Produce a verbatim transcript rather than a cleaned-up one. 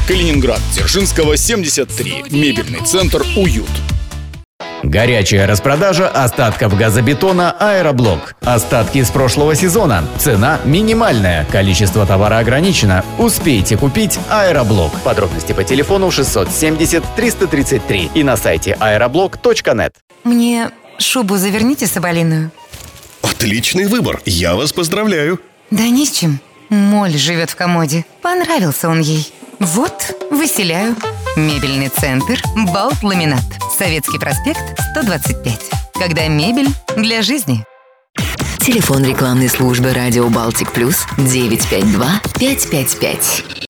Калининград, Дзержинского, семьдесят три. Мебельный центр «Уют». Горячая распродажа остатков газобетона «Аэроблок». Остатки с прошлого сезона. Цена минимальная. Количество товара ограничено. Успейте купить «Аэроблок». Подробности по телефону шестьсот семьдесят триста тридцать три и на сайте аэроблок точка нет. Мне шубу заверните соболиную. Отличный выбор. Я вас поздравляю. Да ни с чем. Моль живет в комоде. Понравился он ей. Вот, выселяю. Мебельный центр «Балт Ламинат». Советский проспект, сто двадцать пять. Когда мебель для жизни. Телефон рекламной службы «Радио Балтик Плюс» девять пять два пять пять пять.